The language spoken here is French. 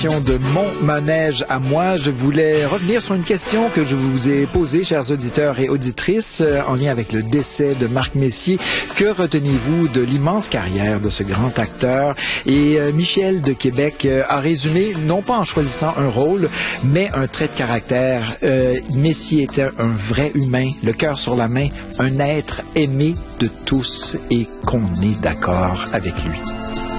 De mon manège à moi, je voulais revenir sur une question que je vous ai posée, chers auditeurs et auditrices, en lien avec le décès de Marc Messier. Que retenez-vous de l'immense carrière de ce grand acteur? Et Michel de Québec a résumé, non pas en choisissant un rôle, mais un trait de caractère. Messier était un vrai humain, le cœur sur la main, un être aimé de tous et qu'on est d'accord avec lui.